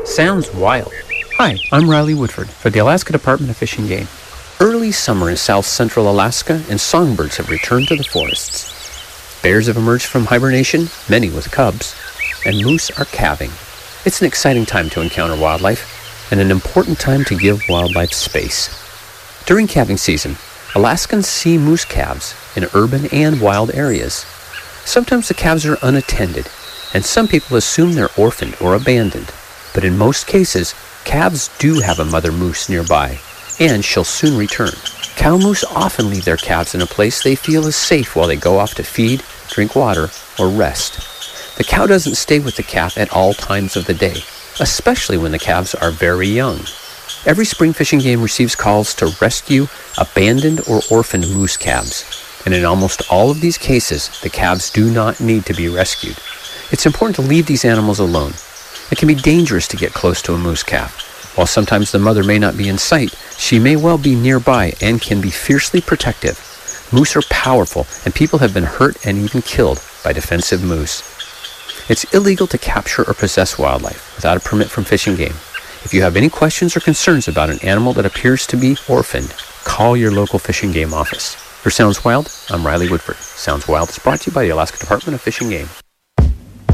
Sounds wild. Hi, I'm Riley Woodford for the Alaska Department of Fish and Game. Early summer in south central Alaska, and songbirds have returned to the forests. Bears have emerged from hibernation, many with cubs, and moose are calving. It's an exciting time to encounter wildlife, and an important time to give wildlife space. During calving season, Alaskans see moose calves in urban and wild areas. Sometimes the calves are unattended, and some people assume they're orphaned or abandoned. But in most cases, calves do have a mother moose nearby, and she'll soon return. Cow moose often leave their calves in a place they feel is safe while they go off to feed, drink water, or rest. The cow doesn't stay with the calf at all times of the day, especially when the calves are very young. Every spring Fish and Game receives calls to rescue abandoned or orphaned moose calves, and in almost all of these cases, the calves do not need to be rescued. It's important to leave these animals alone. It can be dangerous to get close to a moose calf. While sometimes the mother may not be in sight, she may well be nearby and can be fiercely protective. Moose are powerful, and people have been hurt and even killed by defensive moose. It's illegal to capture or possess wildlife without a permit from Fish and Game. If you have any questions or concerns about an animal that appears to be orphaned, call your local Fish and Game office. For Sounds Wild, I'm Riley Woodford. Sounds Wild is brought to you by the Alaska Department of Fish and Game.